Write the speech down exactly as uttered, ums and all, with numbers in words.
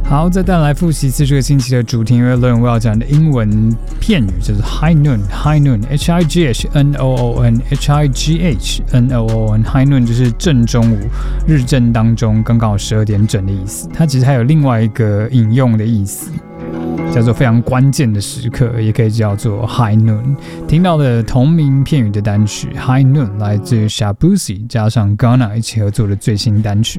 好，再带来复习一次这个星期的主题，因为论我要讲的英文片语就是 High Noon，High Noon，H I G H N O O N，H I G H N O O N，High Noon 就是正中午，日正当中，刚刚好十二点整的意思。它其实还有另外一个引用的意思，叫做非常关键的时刻，也可以叫做 High Noon。听到的同名片语的单曲 High Noon 来自 Shaboozey 加上 Ghana 一起合作的最新单曲。